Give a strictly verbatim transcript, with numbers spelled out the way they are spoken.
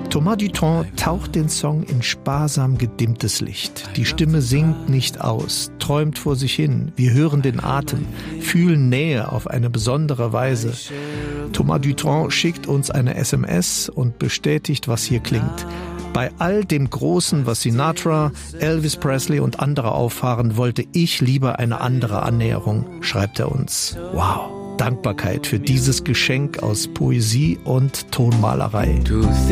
Thomas Dutronc taucht den Song in sparsam gedimmtes Licht. Die Stimme singt nicht aus, träumt vor sich hin. Wir hören den Atem, fühlen Nähe auf eine besondere Weise. Thomas Dutronc schickt uns eine S M S und bestätigt, was hier klingt. Bei all dem Großen, was Sinatra, Elvis Presley und andere auffahren, wollte ich lieber eine andere Annäherung, schreibt er uns. Wow, Dankbarkeit für dieses Geschenk aus Poesie und Tonmalerei.